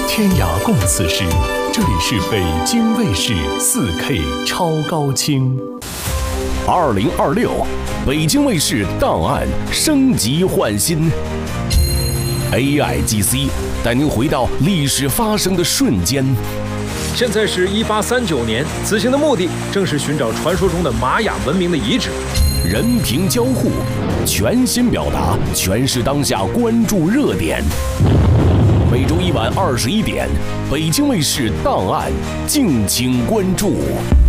天涯共此时。这里是北京卫视4K 超高清。 2026，北京卫视档案升级换新 ，AIGC 带您回到历史发生的瞬间。 现在是1839年，此行的目的正是寻找传说中的玛雅文明的遗址。 人屏交互，全新表达，诠释当下关注热点。每周一晚21点，北京卫视档案，敬请关注。